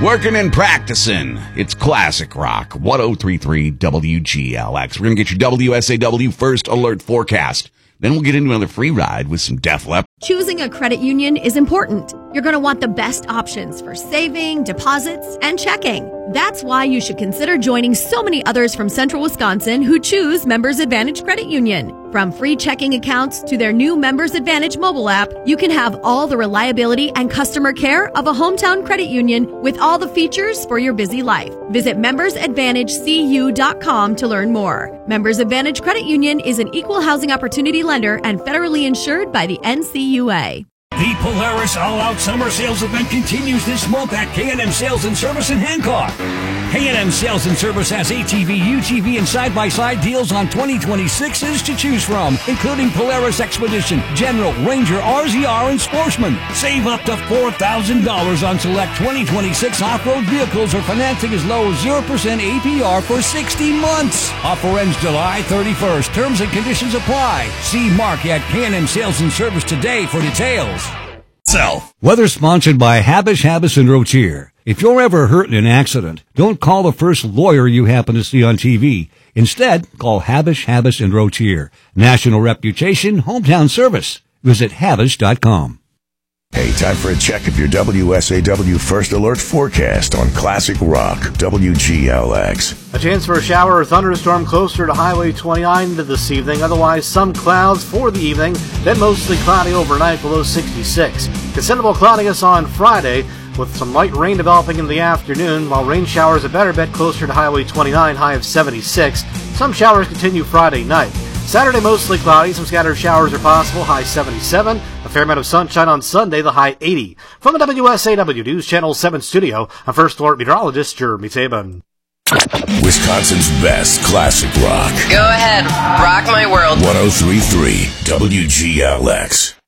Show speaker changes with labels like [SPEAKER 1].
[SPEAKER 1] Working and practicing. It's classic rock. 1033 WGLX. We're going to get your WSAW First Alert forecast. Then we'll get into another free ride with some Def Leppard.
[SPEAKER 2] Choosing a credit union is important. You're going to want the best options for saving, deposits, and checking. That's why you should consider joining so many others from Central Wisconsin who choose Members Advantage Credit Union. From free checking accounts to their new Members Advantage mobile app, you can have all the reliability and customer care of a hometown credit union with all the features for your busy life. Visit membersadvantagecu.com to learn more. Members Advantage Credit Union is an equal housing opportunity lender and federally insured by the NCUA.
[SPEAKER 3] The Polaris All-Out Summer Sales Event continues this month at K&M Sales and Service in Hancock. K&M Sales and Service has ATV, UTV, and side-by-side deals on 2026s to choose from, including Polaris Expedition, General, Ranger, RZR, and Sportsman. Save up to $4,000 on select 2026 off-road vehicles or financing as low as 0% APR for 60 months. Offer ends July 31st. Terms and conditions apply. See Mark at K&M Sales and Service today for details.
[SPEAKER 4] Weather sponsored by Habis and Rotier. If you're ever hurt in an accident, don't call the first lawyer you happen to see on TV. Instead, call Habis and Rotier. National reputation, hometown service. Visit Habis.com.
[SPEAKER 5] Hey, time for a check of your WSAW First Alert forecast on Classic Rock, WGLX.
[SPEAKER 6] A chance for a shower or thunderstorm closer to Highway 29 this evening. Otherwise, some clouds for the evening, then mostly cloudy overnight below 66. Considerable cloudiness on Friday with some light rain developing in the afternoon, while rain showers a better bet closer to Highway 29, high of 76. Some showers continue Friday night. Saturday, mostly cloudy. Some scattered showers are possible, high 77. A fair amount of sunshine on Sunday, the high 80. From the WSAW News Channel 7 studio, I'm First Alert meteorologist Jeremy Tabin.
[SPEAKER 5] Wisconsin's best classic rock.
[SPEAKER 7] Go ahead, rock my world.
[SPEAKER 5] 1033 WGLX.